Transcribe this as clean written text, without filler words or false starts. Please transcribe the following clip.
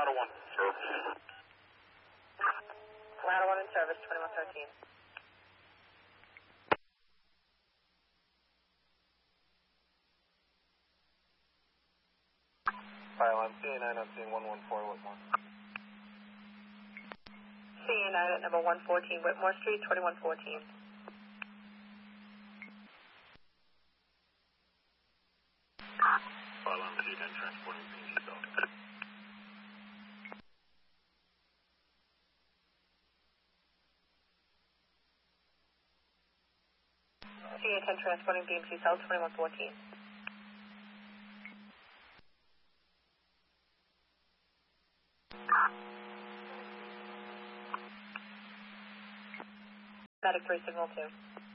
1, service. Ladder 1 in service, 2113. File on CA9 on scene 114 Whitmore. CA9 at number 114 Whitmore Street, 2114. File on C10 transporting BMC South. CA10 transporting BMC South, 2114. Medic 3 signal 2.